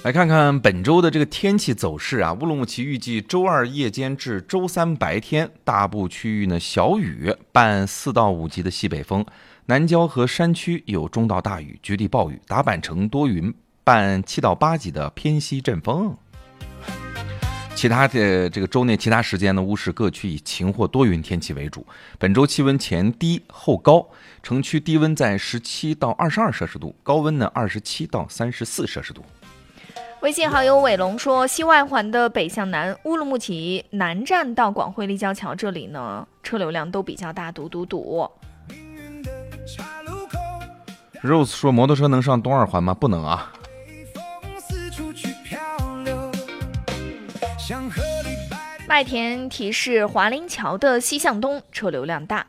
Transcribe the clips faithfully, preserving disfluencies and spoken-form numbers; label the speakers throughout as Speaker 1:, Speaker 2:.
Speaker 1: 来看看本周的这个天气走势啊，乌鲁木齐预计周二夜间至周三白天，大部区域呢小雨，伴四到五级的西北风，南郊和山区有中到大雨，局地暴雨，达坂城多云，伴七到八级的偏西阵风。其他的这个周内其他时间呢，乌市各区以晴或多云天气为主。本周气温前低后高，城区低温在十七到二十二摄氏度，高温呢二十七到三十四摄氏度。
Speaker 2: 微信好友伟龙说，西外环的北向南，乌鲁木齐南站到广汇立交桥这里呢，车流量都比较大，堵堵堵。
Speaker 1: Rose 说，摩托车能上东二环吗？不能啊。
Speaker 2: 麦田提示，华林桥的西向东车流量大。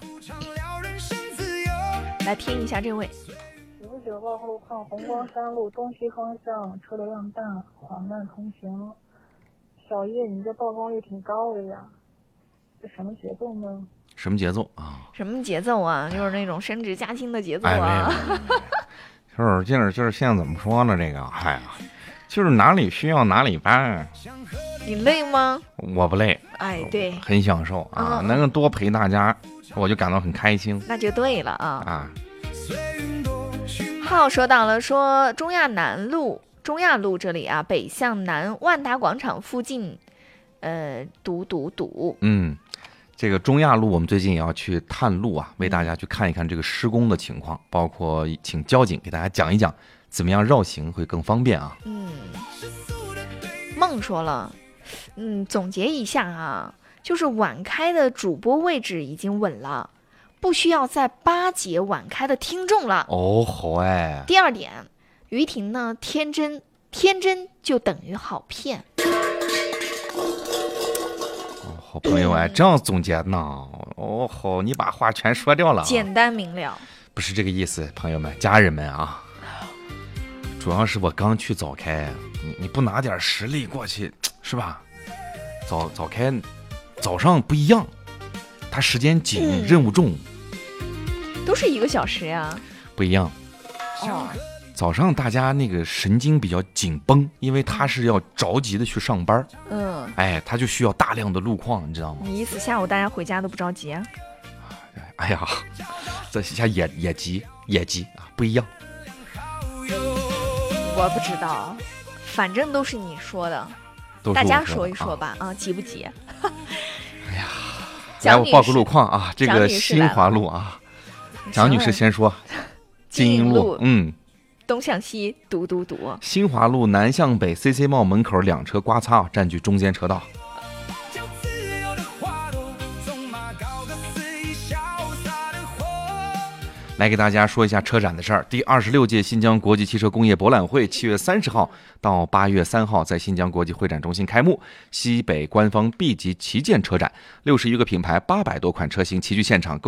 Speaker 2: 来听一下这位。
Speaker 3: 五九号后看红光山路东西方向车流量大，缓慢通行。小叶，你这曝光率挺高的呀，这什么节奏呢？
Speaker 1: 什么节奏啊？
Speaker 2: 什么节奏啊？就是那种升职加薪的节奏啊！
Speaker 1: 哎、就是就是就是现在怎么说呢？这个哎呀，就是哪里需要哪里办。
Speaker 2: 你累吗？
Speaker 1: 我不累，
Speaker 2: 哎，对，
Speaker 1: 很享受啊，嗯、能够多陪大家，我就感到很开心。
Speaker 2: 那就对了啊
Speaker 1: 啊！
Speaker 2: 浩说到了，说中亚南路，中亚路这里啊，北向南万达广场附近，呃，堵堵堵。
Speaker 1: 嗯，这个中亚路我们最近也要去探路啊，为大家去看一看这个施工的情况，包括请交警给大家讲一讲怎么样绕行会更方便啊。
Speaker 2: 嗯，梦说了。嗯，总结一下啊，就是晚开的主播位置已经稳了，不需要再巴结晚开的听众了。
Speaker 1: 哦吼哎。
Speaker 2: 第二点，于婷呢天真，天真就等于好骗。
Speaker 1: 哦，好朋友哎，这样总结呢？哦吼，你把话全说掉了。
Speaker 2: 简单明了。
Speaker 1: 不是这个意思，朋友们、家人们啊。主要是我刚去早开，你你不拿点实力过去。是吧？早早开，早上不一样，它时间紧，嗯、任务重，
Speaker 2: 都是一个小时呀，
Speaker 1: 不一样。
Speaker 2: 哦，
Speaker 1: 早上大家那个神经比较紧绷，因为他是要着急的去上班。
Speaker 2: 嗯，
Speaker 1: 哎，他就需要大量的路况，你知道吗？
Speaker 2: 你意思下午大家回家都不着急啊？
Speaker 1: 哎呀，这下也也急也急啊，不一样。
Speaker 2: 我不知道，反正都是你说的。大家说一说吧，啊，急不急？
Speaker 1: 哎呀，来我报个路况啊，这个新华路啊，蒋女士先说，金鹰路，嗯，
Speaker 2: 东向西堵堵堵。
Speaker 1: 新华路南向北 C C 贸门口两车刮擦啊，占据中间车道。来给大家说一下车展的事儿。第二十六届新疆国际汽车工业博览会七月三十号到八月三号在新疆国际会展中心开幕，西北官方 B 级旗舰车展，六十一个品牌，八百多款车型齐聚现场。